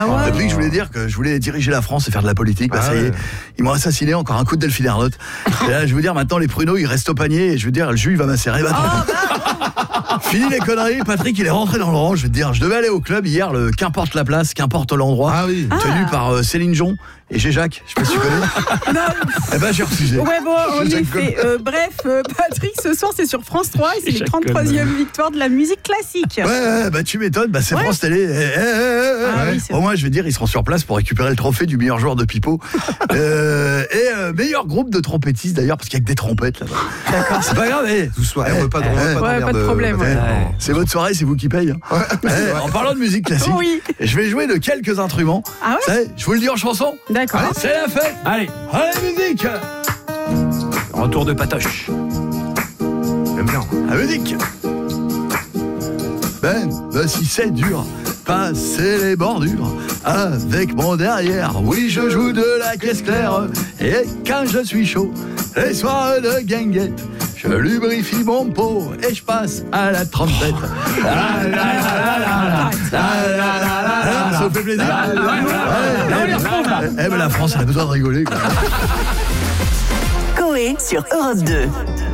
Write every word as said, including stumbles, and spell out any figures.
Ah ouais. Depuis que je voulais dire que je voulais diriger la France et faire de la politique, bah Ah ça y est, ouais. ils m'ont assassiné, encore un coup de Delphine Ernotte. Et là, je veux dire, maintenant les pruneaux, ils restent au panier et je veux dire, le jus, il va macérer. Bah, fini les conneries, Patrick, il est rentré dans le rang. Je veux dire, je devais aller au club hier, le qu'importe la place, qu'importe l'endroit, Ah oui. tenu par euh, Céline Dion et G. Jacques. Je sais pas si tu connais. Non. Eh ben, j'ai refusé. Ouais, bon, en Je effet. Euh, bref, euh, Patrick, ce soir, c'est sur France trois et c'est les Jacques trente-troisième victoires de la musique classique. Ouais, ouais, bah tu m'étonnes, bah c'est Ouais. France Télé. Eh, eh, eh, eh, Ah ouais. oui, c'est Au moins, je vais dire, ils seront sur place pour récupérer le trophée du meilleur joueur de pipeau. euh, et euh, meilleur groupe de trompettistes d'ailleurs, parce qu'il y a que des trompettes là-bas. D'accord. C'est pas grave, eh. Tout soit, Eh, pas de, eh, pas ouais, d'emmerde, pas de problème, euh, ouais. Eh, c'est votre soirée, c'est vous qui payez. hein. Eh, en parlant de musique classique, Oui. je vais jouer de quelques instruments. Ah ouais. Vous savez, je vous le dis en chanson. D'accord. Allez, c'est la fête. Allez, Allez, musique. retour de Patoche. J'aime bien. La musique. Ben, ben si c'est dur, passer les bordures avec mon derrière. Oui, je joue de la caisse claire et quand je suis chaud, les soirs de guinguette, je lubrifie mon pot et je passe à la trompette. La, la, la, la, la, la, la, la, la, la. Ça vous fait plaisir? Eh ben la France, elle a besoin de rigoler, quoi. Coé sur Europe deux.